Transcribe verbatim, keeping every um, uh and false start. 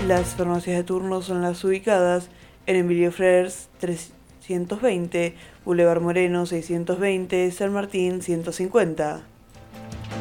Las farmacias de turno son las ubicadas en Emilio Frers trescientos veinte, Boulevard Moreno seiscientos veinte, San Martín ciento cincuenta.